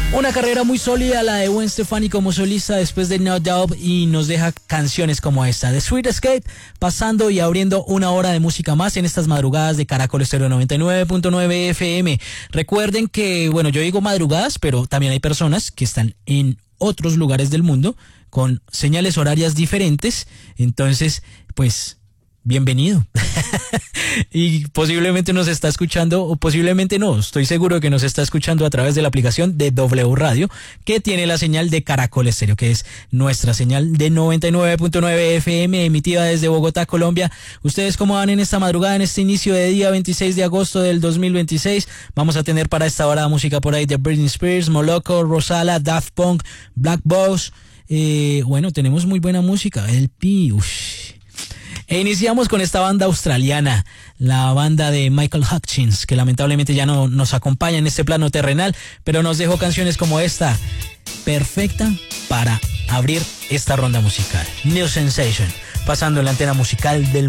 Una carrera muy sólida la de Gwen Stefani como solista después de No Doubt, y nos deja canciones como esta, The Sweet Escape, pasando y abriendo una hora de música más en estas madrugadas de Caracol Estéreo 99.9 FM. Recuerden que, bueno, yo digo madrugadas, pero también hay personas que están en otros lugares del mundo con señales horarias diferentes, entonces, pues, bienvenido. Y posiblemente nos está escuchando, o posiblemente no, estoy seguro que nos está escuchando a través de la aplicación de W Radio, que tiene la señal de Caracol Estéreo, que es nuestra señal de 99.9 FM, emitida desde Bogotá, Colombia. ¿Ustedes cómo van en esta madrugada, en este inicio de día 26 de agosto del 2026? Vamos a tener para esta hora música por ahí de Britney Spears, Moloko, Rosala, Daft Punk, Black Box. Bueno, tenemos muy buena música, El Pi. E iniciamos con esta banda australiana, la banda de Michael Hutchins, que lamentablemente ya no nos acompaña en este plano terrenal, pero nos dejó canciones como esta, perfecta para abrir esta ronda musical. New Sensation, pasando en la antena musical del